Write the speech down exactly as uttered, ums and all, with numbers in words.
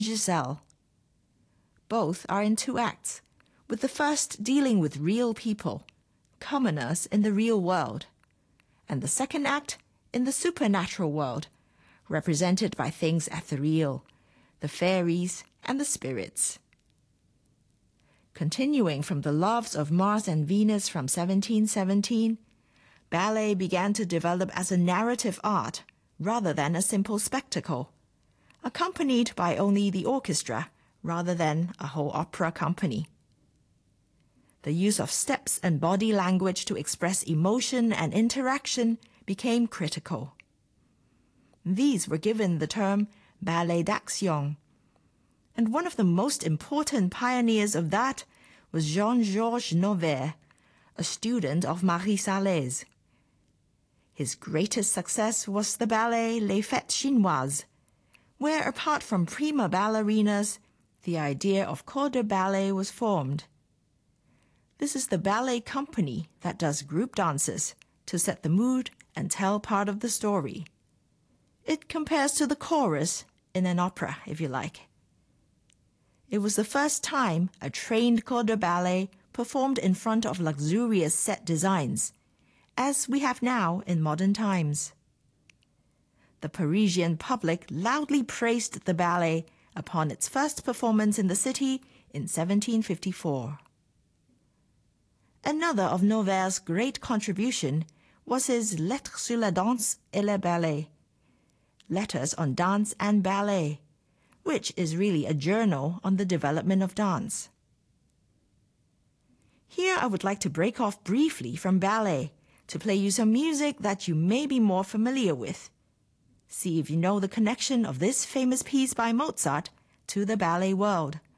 Giselle. Both are in two acts, with the first dealing with real people, commoners in the real world, and the second act in the supernatural world, represented by things ethereal, the fairies and the spirits. Continuing from the Loves of Mars and Venus from seventeen seventeen, ballet began to develop as a narrative art rather than a simple spectacle, accompanied by only the orchestra rather than a whole opera company. The use of steps and body language to express emotion and interaction became critical. These were given the term ballet d'action, and one of the most important pioneers of that was Jean-Georges Noverre, a student of Marie Sallès. His greatest success was the ballet Les Fêtes Chinoises, where apart from prima ballerinas, the idea of corps de ballet was formed. This is the ballet company that does group dances to set the mood and tell part of the story. It compares to the chorus in an opera, if you like. It was the first time a trained corps de ballet performed in front of luxurious set designs, as we have now in modern times. The Parisian public loudly praised the ballet upon its first performance in the city in seventeen fifty-four. Another of Noverre's great contribution was his Lettres sur la danse et le ballet, Letters on Dance and Ballet, which is really a journal on the development of dance. Here I would like to break off briefly from ballet to play you some music that you may be more familiar with. See if you know the connection of this famous piece by Mozart to the ballet world.